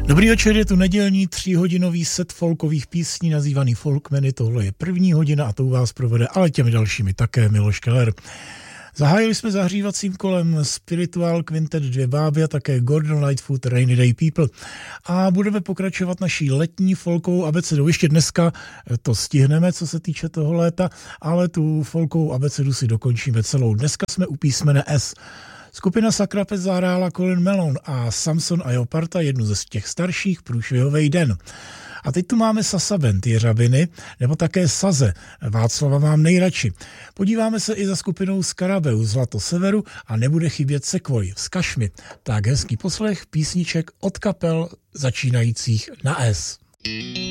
Dobrý večer, je tu nedělní 3hodinový set folkových písní nazývaný Folkmeny. Tohle je první hodina a to u vás provede, ale těmi dalšími také Miloš Keller. Zahájili jsme zahřívacím kolem Spiritual Quintet 2 báby a také Gordon Lightfoot Rainy Day People. A budeme pokračovat naší letní folkovou abecedou. Ještě dneska to stihneme, co se týče toho léta, ale tu folkovou abecedu si dokončíme celou. Dneska jsme u písmene S. Skupina Sakrapec zahrála Colin Malone a Samson a jeho parta jednu ze těch starších Průšvihovej den. A teď tu máme Sasa Band Jeřabiny, nebo také Saze. Václava mám nejradši. Podíváme se i za skupinou Skarabeu Zlato severu a nebude chybět Sekvoj. Vzkaž mi. Tak hezký poslech písniček od kapel začínajících na S.